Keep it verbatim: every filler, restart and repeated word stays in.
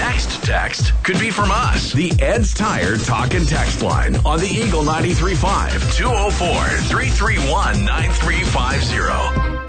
next text could be from us. The Ed's Tire Talk and Text line on the Eagle ninety-three point five, two oh four, three three one, nine three five zero.